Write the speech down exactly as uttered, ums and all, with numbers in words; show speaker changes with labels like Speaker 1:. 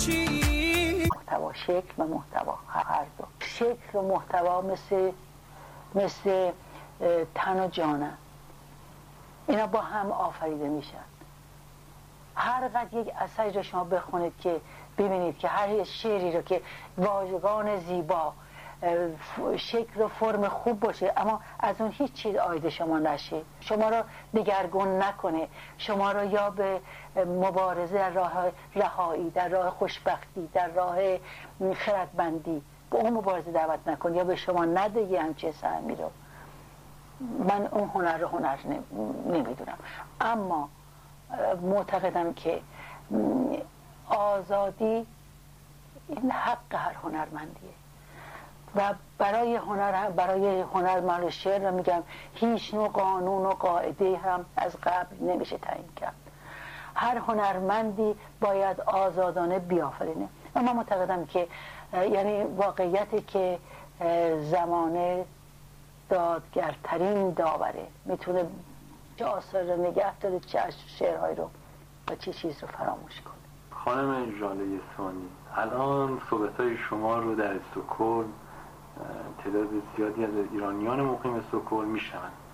Speaker 1: چی؟
Speaker 2: محتوا، شکل و محتوا، هر دو. شکل و محتوا مثل مثل تن و جانن، اینا با هم آفریده میشن. هر قدر یک اثری رو شما بخونید که ببینید که هر شعری رو که واژگان زیبا، شکل و فرم خوب باشه، اما از اون هیچ چیز عاید شما نشه، شما رو دگرگون نکنه، شما رو یا به مبارزه در راه رهایی، در راه خوشبختی، در راه خردمندی به اون مبارزه دعوت نکنه، یا به شما نده یه همچه سهمی رو. من اون هنر رو هنر نمیدونم، اما معتقدم که آزادی این حق هر هنرمندیه و برای هنر برای هنرمند شعر رو میگم هیچ نوع قانون و قاعده هم از قبل نمیشه تعیین کرد. هر هنرمندی باید آزادانه بیافرینه و من معتقدم که یعنی واقعیتی که زمانه دادگرترین داوره، میتونه چه آثار رو نگه داره، چه شعرهای رو و چه چیز رو فراموش کنه.
Speaker 3: خانم ژاله ثانی، الان صحبت‌های شما رو در استکهلم تعداد زیادی از ایرانیان مقیم استکهلم میشنوند.